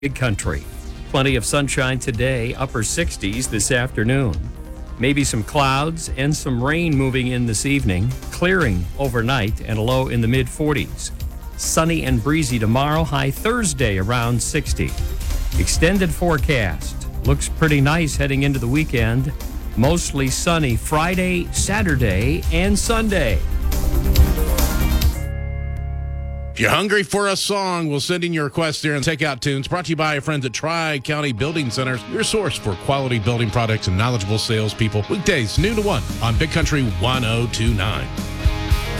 Big Country. Plenty of sunshine today, upper 60s this afternoon. Maybe some clouds and some rain moving in this evening, clearing overnight and a low in the mid-40s. Sunny and breezy tomorrow, high Thursday around 60. Extended forecast. Looks pretty nice heading into the weekend. Mostly sunny Friday, Saturday, and Sunday. If you're hungry for a song, we'll send in your request there and take out tunes. Brought to you by our friends at Tri-County Building Centers, your source for quality building products and knowledgeable salespeople. Weekdays, noon to 1 on Big Country 1029.